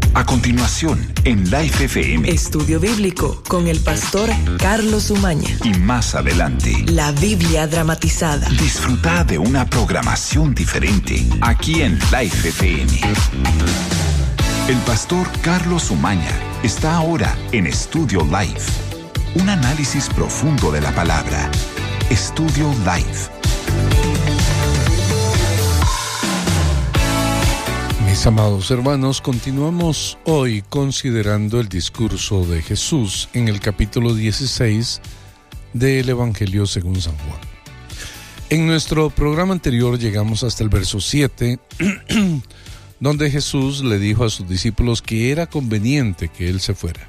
A continuación, en Life FM. Estudio Bíblico con el pastor Carlos Umaña. Y más adelante, la Biblia dramatizada. Disfruta de una programación diferente aquí en Life FM. El pastor Carlos Umaña está ahora en Estudio Life. Un análisis profundo de la palabra. Estudio Life. Mis amados hermanos, continuamos hoy considerando el discurso de Jesús en el capítulo 16 del Evangelio según San Juan. En nuestro programa anterior llegamos hasta el verso 7, donde Jesús le dijo a sus discípulos que era conveniente que Él se fuera.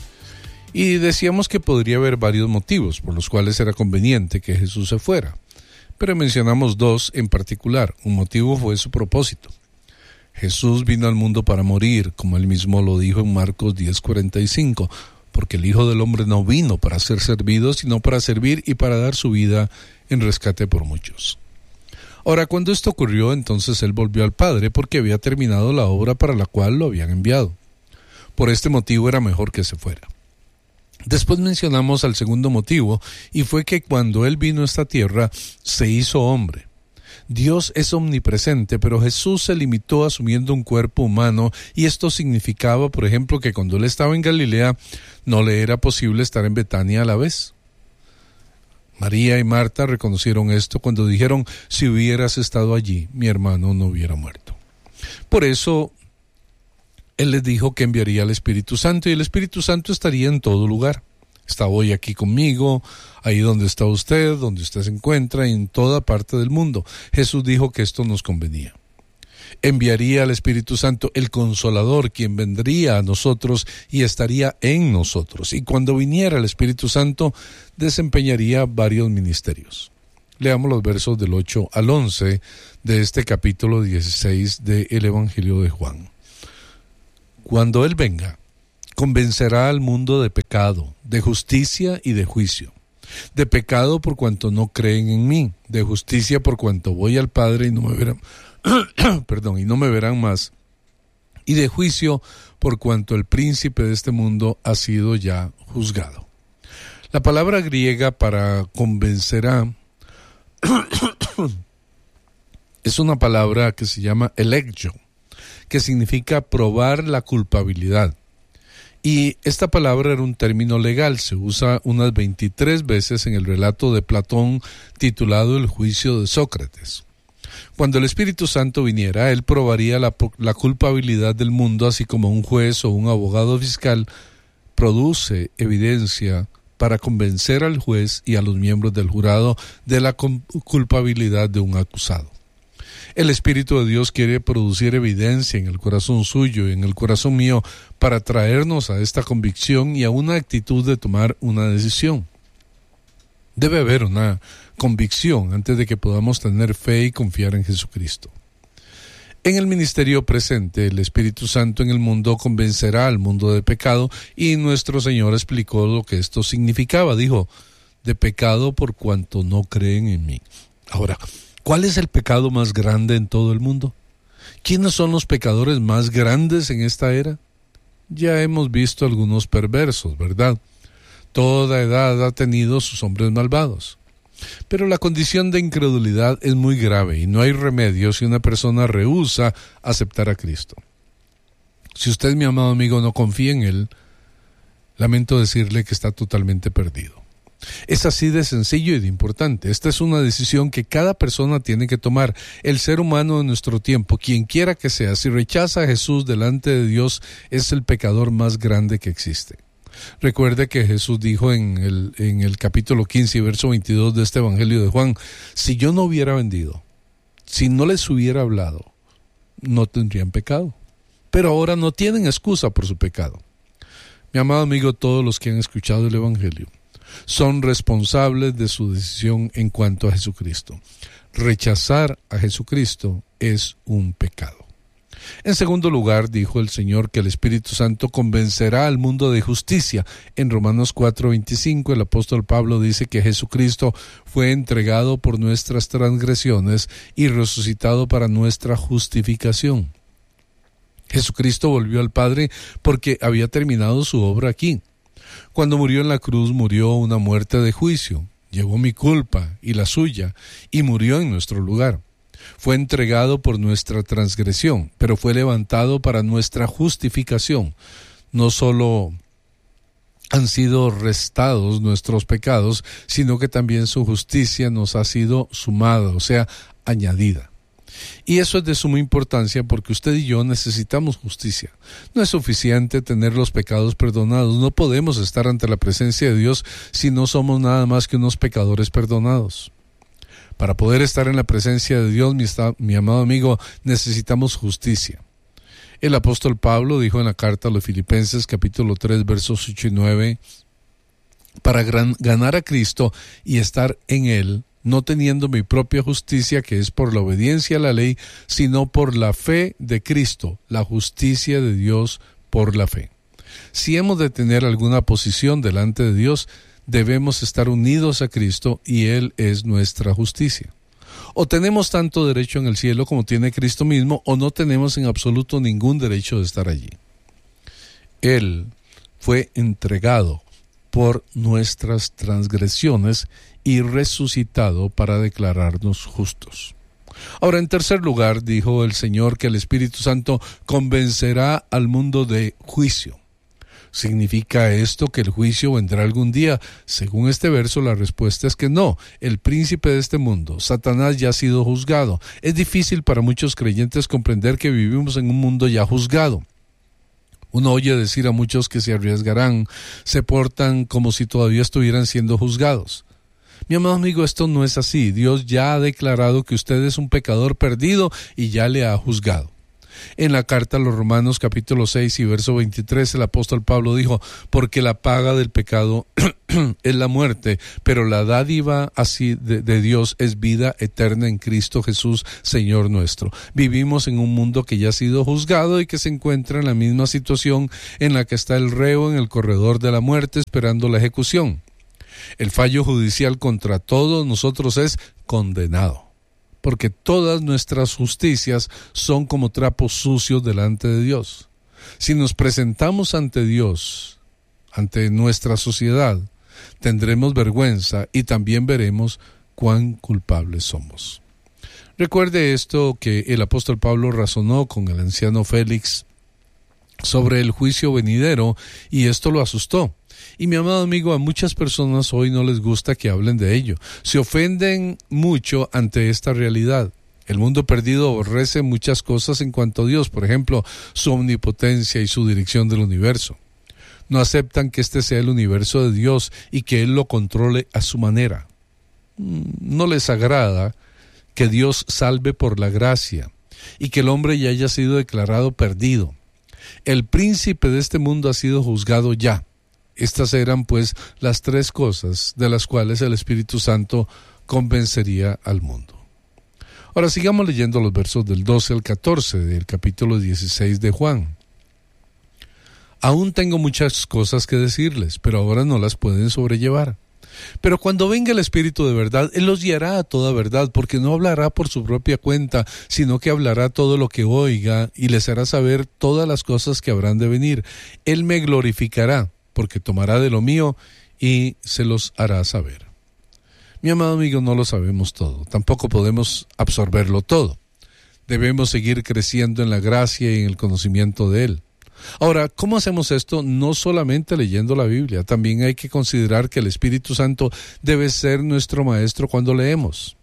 Y decíamos que podría haber varios motivos por los cuales era conveniente que Jesús se fuera, pero mencionamos dos en particular. Un motivo fue su propósito. Jesús vino al mundo para morir, como Él mismo lo dijo en Marcos 10:45, porque el Hijo del Hombre no vino para ser servido, sino para servir y para dar su vida en rescate por muchos. Ahora, cuando esto ocurrió, entonces Él volvió al Padre, porque había terminado la obra para la cual lo habían enviado. Por este motivo era mejor que se fuera. Después mencionamos al segundo motivo, y fue que cuando Él vino a esta tierra, se hizo hombre. Dios es omnipresente, pero Jesús se limitó asumiendo un cuerpo humano, y esto significaba, por ejemplo, que cuando Él estaba en Galilea, no le era posible estar en Betania a la vez. María y Marta reconocieron esto cuando dijeron: si hubieras estado allí, mi hermano no hubiera muerto. Por eso, Él les dijo que enviaría al Espíritu Santo, y el Espíritu Santo estaría en todo lugar. Está hoy aquí conmigo, ahí donde está usted, donde usted se encuentra, en toda parte del mundo. Jesús dijo que esto nos convenía. Enviaría al Espíritu Santo, el Consolador, quien vendría a nosotros y estaría en nosotros. Y cuando viniera el Espíritu Santo, desempeñaría varios ministerios. Leamos los versos del 8 al 11 de este capítulo 16 del Evangelio de Juan. Cuando Él venga, convencerá al mundo de pecado, de justicia y de juicio. De pecado por cuanto no creen en mí, de justicia por cuanto voy al Padre y no me verán, y no me verán más, y de juicio por cuanto el príncipe de este mundo ha sido ya juzgado. La palabra griega para convencerá es una palabra que se llama elegio, que significa probar la culpabilidad. Y esta palabra era un término legal, se usa unas 23 veces en el relato de Platón titulado El juicio de Sócrates. Cuando el Espíritu Santo viniera, Él probaría la culpabilidad del mundo, así como un juez o un abogado fiscal produce evidencia para convencer al juez y a los miembros del jurado de la culpabilidad de un acusado. El Espíritu de Dios quiere producir evidencia en el corazón suyo y en el corazón mío para traernos a esta convicción y a una actitud de tomar una decisión. Debe haber una convicción antes de que podamos tener fe y confiar en Jesucristo. En el ministerio presente, el Espíritu Santo en el mundo convencerá al mundo de pecado, y nuestro Señor explicó lo que esto significaba. Dijo: de pecado por cuanto no creen en mí. Ahora, ¿cuál es el pecado más grande en todo el mundo? ¿Quiénes son los pecadores más grandes en esta era? Ya hemos visto algunos perversos, ¿verdad? Toda edad ha tenido sus hombres malvados. Pero la condición de incredulidad es muy grave y no hay remedio si una persona rehúsa aceptar a Cristo. Si usted, mi amado amigo, no confía en Él, lamento decirle que está totalmente perdido. Es así de sencillo y de importante. Esta es una decisión que cada persona tiene que tomar. El ser humano de nuestro tiempo, quien quiera que sea, si rechaza a Jesús delante de Dios, es el pecador más grande que existe. Recuerde que Jesús dijo en el capítulo 15, verso 22 de este Evangelio de Juan: si yo no hubiera vendido, si no les hubiera hablado, no tendrían pecado. Pero ahora no tienen excusa por su pecado. Mi amado amigo, todos los que han escuchado el Evangelio son responsables de su decisión en cuanto a Jesucristo. Rechazar a Jesucristo es un pecado. En segundo lugar, dijo el Señor que el Espíritu Santo convencerá al mundo de justicia. En Romanos 4:25 el apóstol Pablo dice que Jesucristo fue entregado por nuestras transgresiones y resucitado para nuestra justificación. Jesucristo volvió al Padre porque había terminado su obra aquí. Cuando murió en la cruz, murió una muerte de juicio. Llevó mi culpa y la suya, y murió en nuestro lugar. Fue entregado por nuestra transgresión, pero fue levantado para nuestra justificación. No solo han sido restados nuestros pecados, sino que también su justicia nos ha sido sumada, o sea, añadida. Y eso es de suma importancia porque usted y yo necesitamos justicia. No es suficiente tener los pecados perdonados. No podemos estar ante la presencia de Dios si no somos nada más que unos pecadores perdonados. Para poder estar en la presencia de Dios, mi amado amigo, necesitamos justicia. El apóstol Pablo dijo en la carta a los Filipenses, capítulo 3, versos 8 y 9, para ganar a Cristo y estar en Él, no teniendo mi propia justicia, que es por la obediencia a la ley, sino por la fe de Cristo, la justicia de Dios por la fe. Si hemos de tener alguna posición delante de Dios, debemos estar unidos a Cristo y Él es nuestra justicia. O tenemos tanto derecho en el cielo como tiene Cristo mismo, o no tenemos en absoluto ningún derecho de estar allí. Él fue entregado por nuestras transgresiones y resucitado para declararnos justos. Ahora, en tercer lugar, dijo el Señor que el Espíritu Santo convencerá al mundo de juicio. ¿Significa esto que el juicio vendrá algún día? Según este verso, la respuesta es que no. El príncipe de este mundo, Satanás, ya ha sido juzgado. Es difícil para muchos creyentes comprender que vivimos en un mundo ya juzgado. Uno oye decir a muchos que se arriesgarán, se portan como si todavía estuvieran siendo juzgados. Mi amado amigo, esto no es así. Dios ya ha declarado que usted es un pecador perdido y ya le ha juzgado. En la carta a los Romanos capítulo 6 y verso 23 el apóstol Pablo dijo, porque la paga del pecado es la muerte, pero la dádiva así de Dios es vida eterna en Cristo Jesús, Señor nuestro. Vivimos en un mundo que ya ha sido juzgado y que se encuentra en la misma situación en la que está el reo en el corredor de la muerte esperando la ejecución. El fallo judicial contra todos nosotros es condenado, porque todas nuestras justicias son como trapos sucios delante de Dios. Si nos presentamos ante Dios, ante nuestra sociedad, tendremos vergüenza y también veremos cuán culpables somos. Recuerde esto que el apóstol Pablo razonó con el anciano Félix sobre el juicio venidero y esto lo asustó. Y mi amado amigo, a muchas personas hoy no les gusta que hablen de ello. Se ofenden mucho ante esta realidad. El mundo perdido aborrece muchas cosas en cuanto a Dios, por ejemplo, su omnipotencia y su dirección del universo. No aceptan que este sea el universo de Dios y que Él lo controle a su manera. No les agrada que Dios salve por la gracia y que el hombre ya haya sido declarado perdido. El príncipe de este mundo ha sido juzgado ya. Estas eran pues las tres cosas de las cuales el Espíritu Santo convencería al mundo. Ahora sigamos leyendo los versos del 12 al 14 del capítulo 16 de Juan. Aún tengo muchas cosas que decirles, pero ahora no las pueden sobrellevar. Pero cuando venga el Espíritu de verdad, Él los guiará a toda verdad, porque no hablará por su propia cuenta, sino que hablará todo lo que oiga y les hará saber todas las cosas que habrán de venir. Él me glorificará, porque tomará de lo mío y se los hará saber. Mi amado amigo, no lo sabemos todo, tampoco podemos absorberlo todo. Debemos seguir creciendo en la gracia y en el conocimiento de Él. Ahora, ¿cómo hacemos esto? No solamente leyendo la Biblia, también hay que considerar que el Espíritu Santo debe ser nuestro maestro cuando leemos.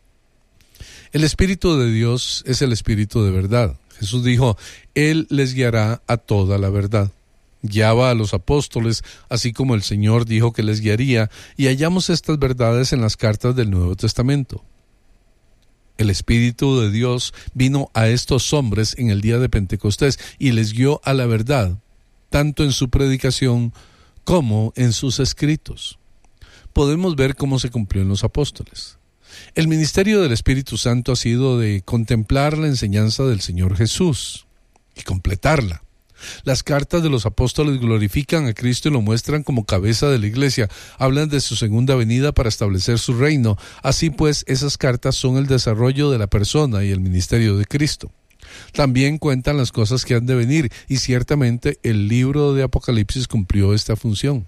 El Espíritu de Dios es el Espíritu de verdad. Jesús dijo, Él les guiará a toda la verdad. Guiaba a los apóstoles, así como el Señor dijo que les guiaría, y hallamos estas verdades en las cartas del Nuevo Testamento. El Espíritu de Dios vino a estos hombres en el día de Pentecostés y les guió a la verdad, tanto en su predicación como en sus escritos. Podemos ver cómo se cumplió en los apóstoles. El ministerio del Espíritu Santo ha sido de contemplar la enseñanza del Señor Jesús y completarla. Las cartas de los apóstoles glorifican a Cristo y lo muestran como cabeza de la iglesia. Hablan de su segunda venida para establecer su reino. Así pues, esas cartas son el desarrollo de la persona y el ministerio de Cristo. También cuentan las cosas que han de venir, y ciertamente el libro de Apocalipsis cumplió esta función.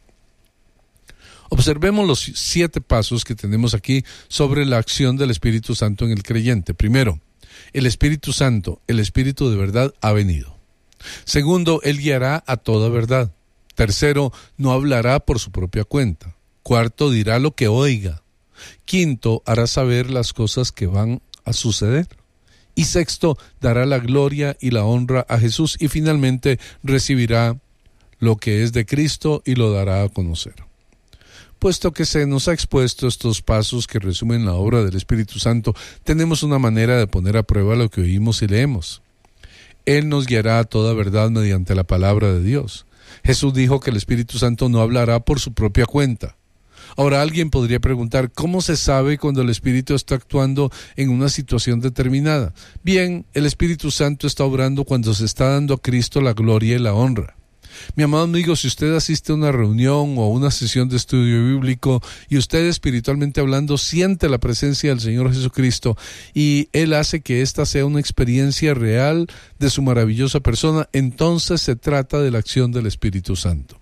Observemos los 7 pasos que tenemos aquí sobre la acción del Espíritu Santo en el creyente. Primero, el Espíritu Santo, el Espíritu de verdad, ha venido. Segundo, Él guiará a toda verdad. Tercero, no hablará por su propia cuenta. Cuarto, dirá lo que oiga. Quinto, hará saber las cosas que van a suceder. Y sexto, dará la gloria y la honra a Jesús. Y finalmente, recibirá lo que es de Cristo y lo dará a conocer. Puesto que se nos ha expuesto estos pasos que resumen la obra del Espíritu Santo, tenemos una manera de poner a prueba lo que oímos y leemos. Él nos guiará a toda verdad mediante la palabra de Dios. Jesús dijo que el Espíritu Santo no hablará por su propia cuenta. Ahora alguien podría preguntar, ¿cómo se sabe cuando el Espíritu está actuando en una situación determinada? Bien, el Espíritu Santo está obrando cuando se está dando a Cristo la gloria y la honra. Mi amado amigo, si usted asiste a una reunión o a una sesión de estudio bíblico y usted espiritualmente hablando siente la presencia del Señor Jesucristo y Él hace que esta sea una experiencia real de su maravillosa persona, entonces se trata de la acción del Espíritu Santo.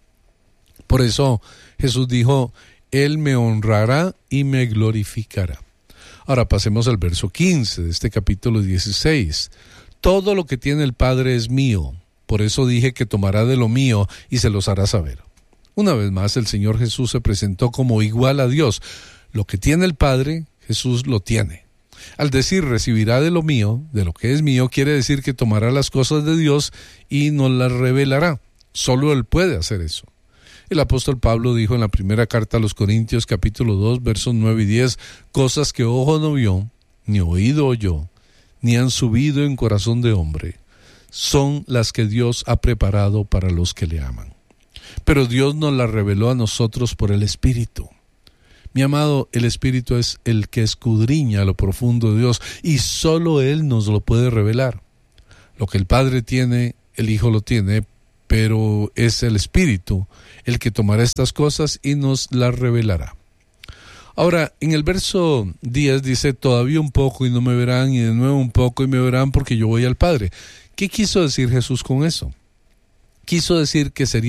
Por eso Jesús dijo, Él me honrará y me glorificará. Ahora pasemos al verso 15 de este capítulo 16. Todo lo que tiene el Padre es mío. Por eso dije que tomará de lo mío y se los hará saber. Una vez más, el Señor Jesús se presentó como igual a Dios. Lo que tiene el Padre, Jesús lo tiene. Al decir recibirá de lo mío, de lo que es mío, quiere decir que tomará las cosas de Dios y nos las revelará. Solo Él puede hacer eso. El apóstol Pablo dijo en la primera carta a los Corintios, capítulo 2, versos 9 y 10, cosas que ojo no vio, ni oído oyó, ni han subido en corazón de hombre, son las que Dios ha preparado para los que le aman. Pero Dios nos las reveló a nosotros por el Espíritu. Mi amado, el Espíritu es el que escudriña lo profundo de Dios y solo Él nos lo puede revelar. Lo que el Padre tiene, el Hijo lo tiene, pero es el Espíritu el que tomará estas cosas y nos las revelará. Ahora, en el verso 10 dice, todavía un poco y no me verán, y de nuevo un poco y me verán porque yo voy al Padre. ¿Qué quiso decir Jesús con eso? Quiso decir que sería